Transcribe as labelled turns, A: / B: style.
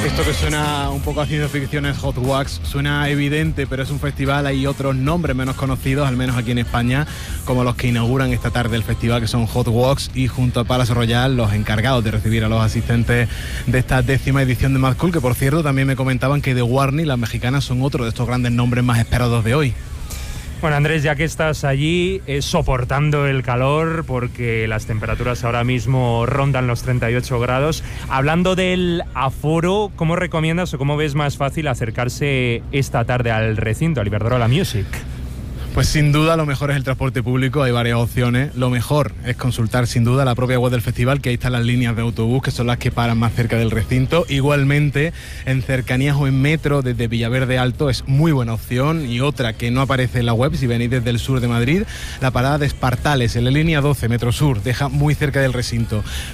A: Esto que suena un poco a ciencia ficción es Hot Wax, suena evidente, pero es un festival. Hay otros nombres menos conocidos, al menos aquí en España, como los que inauguran esta tarde el festival, que son Hot Wax, y junto a Palace Royal, los encargados de recibir a los asistentes de esta 10ª edición de Mad Cool, que por cierto también me comentaban que The Warning, las mexicanas, son otro de estos grandes nombres más esperados de hoy.
B: Bueno, Andrés, ya que estás allí soportando el calor, porque las temperaturas ahora mismo rondan los 38 grados, hablando del aforo, ¿cómo recomiendas o cómo ves más fácil acercarse esta tarde al recinto, al Iberdrola Music?
A: Pues sin duda lo mejor es el transporte público, hay varias opciones. Lo mejor es consultar sin duda la propia web del festival, que ahí están las líneas de autobús, que son las que paran más cerca del recinto. Igualmente, en cercanías o en metro desde Villaverde Alto es muy buena opción. Y otra que no aparece en la web, si venís desde el sur de Madrid, la parada de Espartales, en la línea 12, Metro Sur, deja muy cerca del recinto.